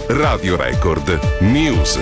Radio Record News.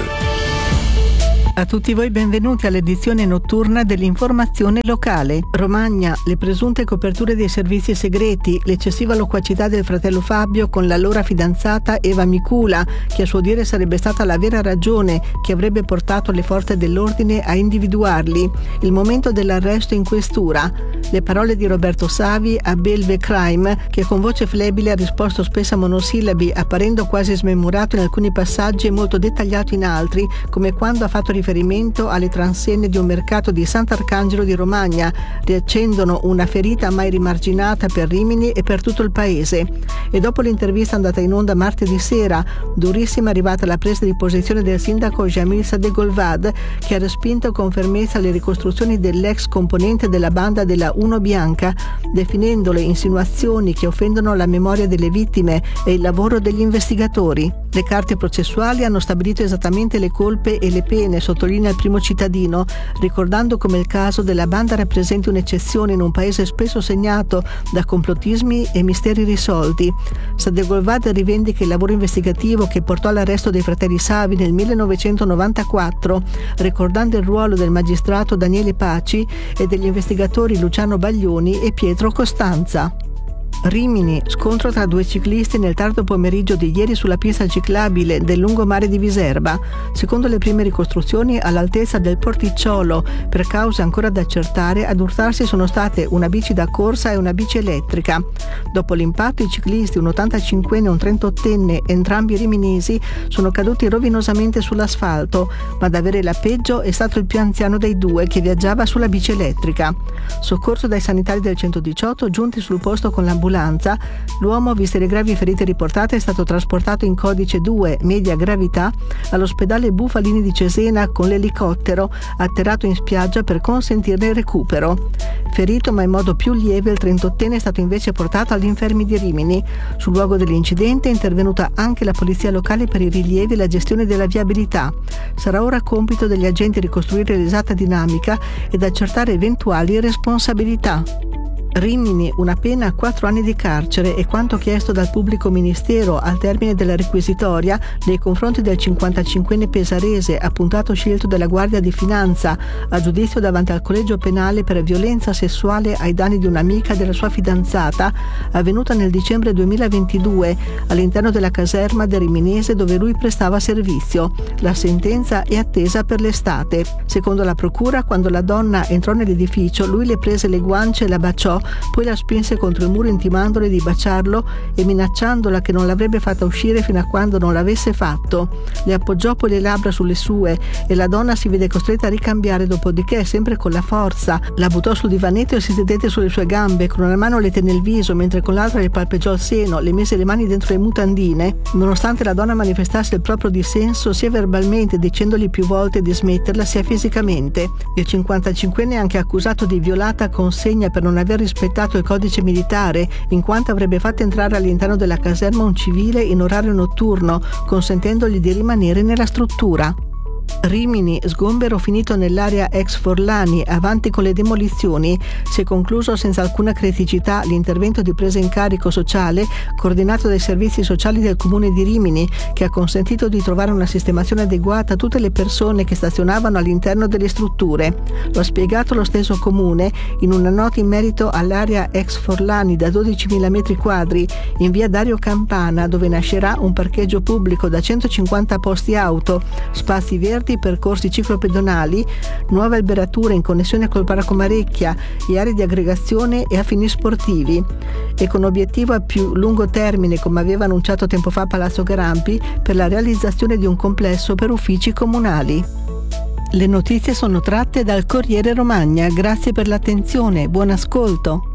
A tutti voi benvenuti all'edizione notturna dell'informazione locale. Romagna, le presunte coperture dei servizi segreti, l'eccessiva loquacità del fratello Fabio con l'allora fidanzata Eva Micula, che a suo dire sarebbe stata la vera ragione che avrebbe portato le forze dell'ordine a individuarli, il momento dell'arresto in questura, le parole di Roberto Savi a Belve Crime, che con voce flebile ha risposto spesso a monosillabi, apparendo quasi smemurato in alcuni passaggi e molto dettagliato in altri, come quando ha fatto riferimento alle transenne di un mercato di Sant'Arcangelo di Romagna, riaccendono una ferita mai rimarginata per Rimini e per tutto il paese. E dopo l'intervista andata in onda martedì sera, durissima è arrivata la presa di posizione del sindaco Jamil Sadegolvad, che ha respinto con fermezza le ricostruzioni dell'ex componente della banda della Uno Bianca, definendole insinuazioni che offendono la memoria delle vittime e il lavoro degli investigatori. Le carte processuali hanno stabilito esattamente le colpe e le pene, sottolinea il primo cittadino, ricordando come il caso della banda rappresenti un'eccezione in un paese spesso segnato da complottismi e misteri risolti. Sadegolvad rivendica il lavoro investigativo che portò all'arresto dei fratelli Savi nel 1994, ricordando il ruolo del magistrato Daniele Paci e degli investigatori Luciano Baglioni e Pietro Costanza. Rimini, scontro tra due ciclisti nel tardo pomeriggio di ieri sulla pista ciclabile del lungomare di Viserba. Secondo le prime ricostruzioni, all'altezza del porticciolo, per cause ancora da accertare, ad urtarsi sono state una bici da corsa e una bici elettrica. Dopo l'impatto, i ciclisti, un 85enne e un 38enne, entrambi riminesi, sono caduti rovinosamente sull'asfalto, ma ad avere la peggio è stato il più anziano dei due, che viaggiava sulla bici elettrica. Soccorso dai sanitari del 118, giunti sul posto con l'ambulanza, l'uomo, viste le gravi ferite riportate, è stato trasportato in codice 2, media gravità, all'ospedale Bufalini di Cesena con l'elicottero atterrato in spiaggia per consentirne il recupero. Ferito ma in modo più lieve, il 38enne è stato invece portato agli infermi di Rimini. Sul luogo dell'incidente è intervenuta anche la polizia locale per i rilievi e la gestione della viabilità. Sarà ora compito degli agenti ricostruire l'esatta dinamica ed accertare eventuali responsabilità. Rimini, una pena a 4 anni di carcere è quanto chiesto dal pubblico ministero al termine della requisitoria nei confronti del 55enne pesarese, appuntato scelto della Guardia di Finanza a giudizio davanti al collegio penale per violenza sessuale ai danni di un'amica della sua fidanzata, avvenuta nel dicembre 2022 all'interno della caserma del Riminese dove lui prestava servizio. La sentenza è attesa per l'estate. Secondo la procura, quando la donna entrò nell'edificio, lui le prese le guance e la baciò, poi la spinse contro il muro intimandole di baciarlo e minacciandola che non l'avrebbe fatta uscire fino a quando non l'avesse fatto. Le appoggiò poi le labbra sulle sue e la donna si vide costretta a ricambiare, dopodiché, sempre con la forza, la buttò sul divanetto e si sedette sulle sue gambe, con una mano le tenne il viso mentre con l'altra le palpeggiò il seno, le mise le mani dentro le mutandine. Nonostante la donna manifestasse il proprio dissenso sia verbalmente, dicendogli più volte di smetterla, sia fisicamente. Il 55enne è anche accusato di violata consegna per non aver rispettato il codice militare, in quanto avrebbe fatto entrare all'interno della caserma un civile in orario notturno, consentendogli di rimanere nella struttura. Rimini, sgombero finito nell'area ex Forlani, avanti con le demolizioni. Si è concluso senza alcuna criticità l'intervento di presa in carico sociale coordinato dai servizi sociali del comune di Rimini, che ha consentito di trovare una sistemazione adeguata a tutte le persone che stazionavano all'interno delle strutture. Lo ha spiegato lo stesso comune in una nota in merito all'area ex Forlani da 12.000 metri quadri in via Dario Campana, dove nascerà un parcheggio pubblico da 150 posti auto, spazi verdi, percorsi ciclopedonali, nuove alberature in connessione col Parco Marecchia e aree di aggregazione e a fini sportivi. E con obiettivo a più lungo termine, come aveva annunciato tempo fa Palazzo Garampi, per la realizzazione di un complesso per uffici comunali. Le notizie sono tratte dal Corriere Romagna. Grazie per l'attenzione, buon ascolto.